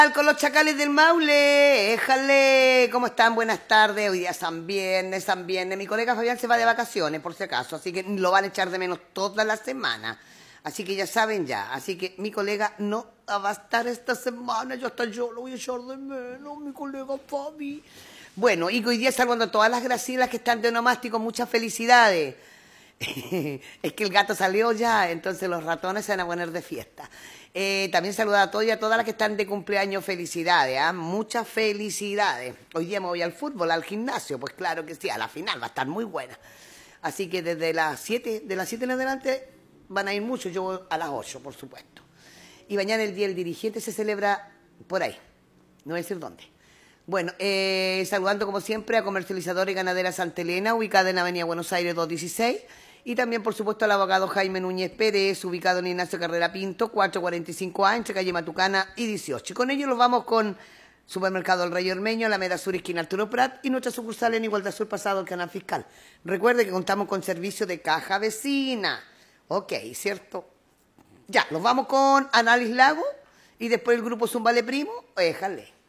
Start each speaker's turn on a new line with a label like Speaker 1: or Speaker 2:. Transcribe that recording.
Speaker 1: Con los chacales del Maule, éjale, ¿cómo están? Buenas tardes, hoy día San Viernes, San Viernes. Mi colega Fabián se va de vacaciones, por si acaso, así que lo van a echar de menos toda la semana. Así que ya saben ya, así que mi colega no va a estar esta semana, hasta yo lo voy a echar de menos, mi colega Fabi. Bueno, y hoy día saludando a todas las Gracielas que están de onomástico, muchas felicidades. Es que el gato salió ya, entonces los ratones se van a poner de fiesta. También saludar a todos y a todas las que están de cumpleaños, felicidades, ¿eh? Muchas felicidades. Hoy día me voy al fútbol, al gimnasio, pues claro que sí, a la final va a estar muy buena. Así que desde las 7, de las 7 en adelante van a ir muchos, yo voy a las 8, por supuesto. Y mañana el Día del Dirigente se celebra por ahí, no voy a decir dónde. Bueno, saludando como siempre a Comercializadora y Ganadera Santa Elena, ubicada en Avenida Buenos Aires 216. Y también, por supuesto, al abogado Jaime Núñez Pérez, ubicado en Ignacio Carrera Pinto, 445A, entre calle Matucana y 18. Y con ello nos vamos con Supermercado El Rey Ormeño, Alameda Sur, esquina Arturo Prat, y nuestra sucursal en Igualdad Sur, pasado el Canal Fiscal. Recuerde que contamos con servicio de caja vecina. Ok, ¿cierto? Ya, nos vamos con Análisis Lago y después el grupo Zumbale Primo. Déjale.